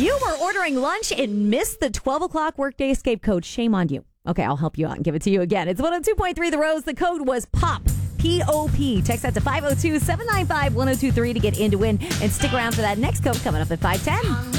You were ordering lunch and missed the 12 o'clock workday escape code. Shame on you. Okay, I'll help you out and give it to you again. It's 102.3 The Rose. The code was POP. P-O-P. Text that to 502-795-1023 to get in to win. And stick around for that next code coming up at 510.